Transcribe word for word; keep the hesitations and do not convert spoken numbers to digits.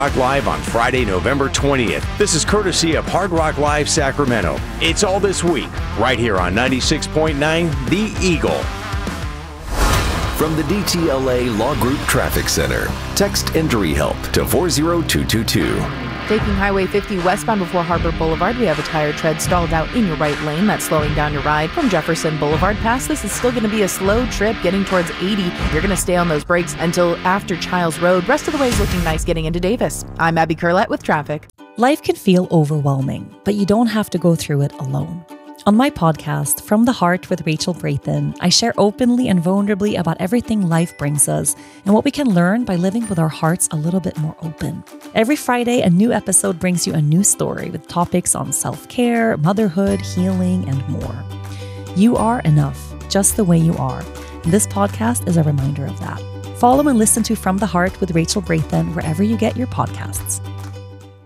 Rock Live on Friday, November twentieth. This is courtesy of Hard Rock Live Sacramento. It's all this week, right here on ninety-six point nine The Eagle. From the D T L A Law Group Traffic Center, text Injury Help to four zero two two two. Taking Highway fifty westbound before Harbor Boulevard, we have a tire tread stalled out in your right lane. That's slowing down your ride. From Jefferson Boulevard past this is still going to be a slow trip getting towards eighty. You're going to stay on those brakes until after Childs Road. Rest of the way is looking nice getting into Davis. I'm Abby Curlett with traffic. Life can feel overwhelming, but you don't have to go through it alone. On my podcast, From the Heart with Rachel Brathen, I share openly and vulnerably about everything life brings us and what we can learn by living with our hearts a little bit more open. Every Friday, a new episode brings you a new story with topics on self-care, motherhood, healing, and more. You are enough, just the way you are. And this podcast is a reminder of that. Follow and listen to From the Heart with Rachel Brathen wherever you get your podcasts.